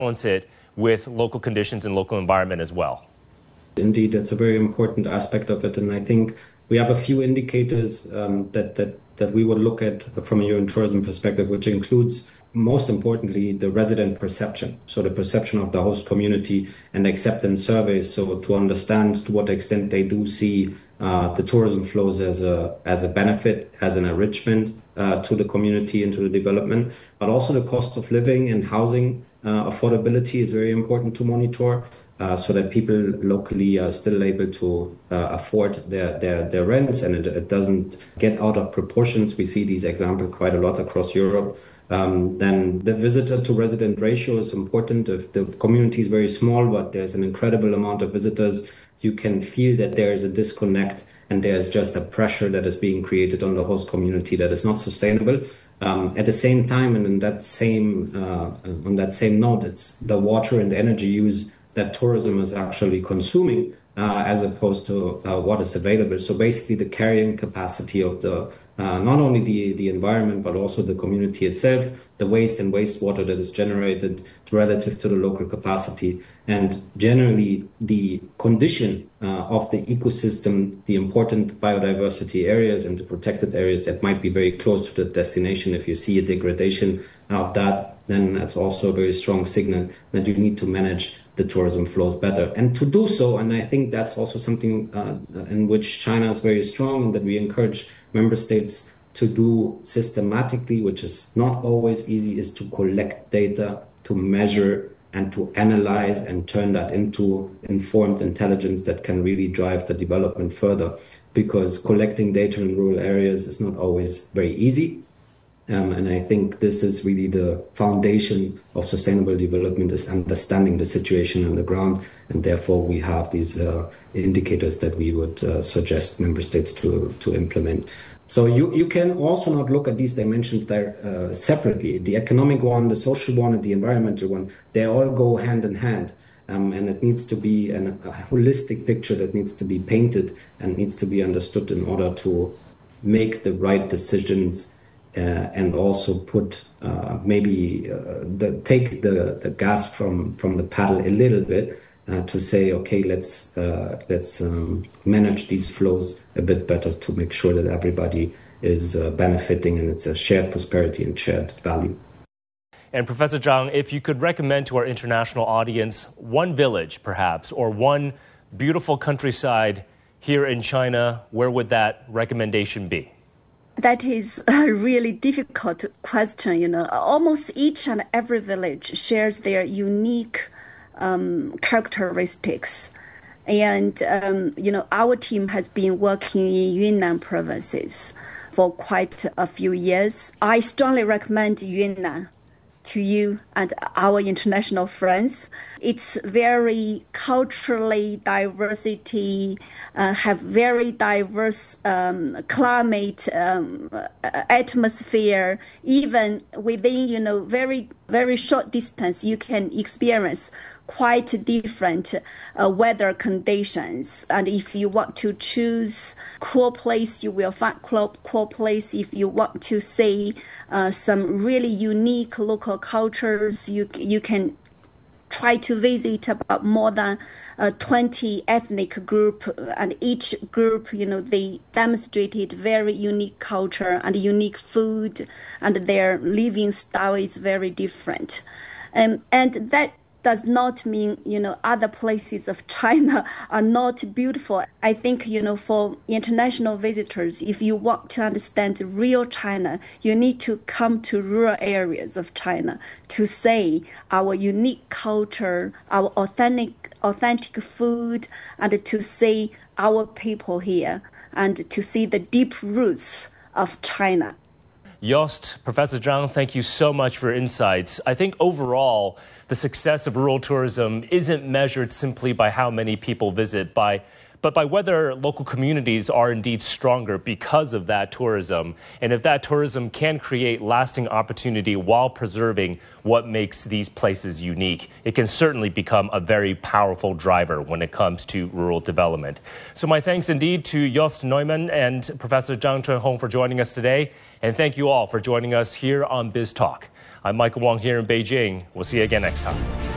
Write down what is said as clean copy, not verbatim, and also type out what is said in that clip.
balance it with local conditions and local environment as well. Indeed, that's a very important aspect of it. And I think we have a few indicators that we would look at from a Eurotourism perspective, which includes, most importantly, the resident perception. So the perception of the host community and acceptance surveys. So to understand to what extent they do see the tourism flows as a benefit, as an enrichment to the community and to the development. But also the cost of living and housing affordability is very important to monitor. So that people locally are still able to afford their rents, and it doesn't get out of proportions. We see these examples quite a lot across Europe. Then the visitor to resident ratio is important. If the community is very small, but there's an incredible amount of visitors, you can feel that there is a disconnect and there's just a pressure that is being created on the host community that is not sustainable. At the same time, and on that same note, it's the water and energy use that tourism is actually consuming as opposed to what is available. So basically the carrying capacity of the not only the environment, but also the community itself, the waste and wastewater that is generated relative to the local capacity, and generally the condition of the ecosystem, the important biodiversity areas and the protected areas that might be very close to the destination. If you see a degradation of that, then that's also a very strong signal that you need to manage the tourism flows better. And to do so, and I think that's also something in which China is very strong and that we encourage member states to do systematically, which is not always easy, is to collect data, to measure and to analyze and turn that into informed intelligence that can really drive the development further. Because collecting data in rural areas is not always very easy. And I think this is really the foundation of sustainable development, is understanding the situation on the ground. And therefore, we have these indicators that we would suggest member states to implement. So you can also not look at these dimensions there separately. The economic one, the social one, and the environmental one, they all go hand in hand. And it needs to be a holistic picture that needs to be painted and needs to be understood in order to make the right decisions and also put take the gas from the paddle a little bit to say, okay, let's manage these flows a bit better to make sure that everybody is benefiting and it's a shared prosperity and shared value. And Professor Zhang, if you could recommend to our international audience one village, perhaps, or one beautiful countryside here in China, where would that recommendation be? That is a really difficult question. Almost each and every village shares their unique characteristics. And, our team has been working in Yunnan provinces for quite a few years. I strongly recommend Yunnan to you and our international friends. It's very culturally diversity, have very diverse climate, atmosphere. Even within, very, very short distance, you can experience quite different weather conditions. And if you want to choose cool place, you will find cool place. If you want to see some really unique local cultures, you can try to visit about more than 20 ethnic group, and each group, they demonstrated very unique culture and unique food, and their living style is very different. And that does not mean, other places of China are not beautiful. I think, for international visitors, if you want to understand real China, you need to come to rural areas of China to see our unique culture, our authentic food, and to see our people here, and to see the deep roots of China. Jost, Professor Zhang, thank you so much for your insights. I think overall, the success of rural tourism isn't measured simply by how many people visit, but by whether local communities are indeed stronger because of that tourism. And if that tourism can create lasting opportunity while preserving what makes these places unique, it can certainly become a very powerful driver when it comes to rural development. So my thanks indeed to Jost Neumann and Professor Zhang Chunhong for joining us today. And thank you all for joining us here on Biz Talk. I'm Michael Wong here in Beijing. We'll see you again next time.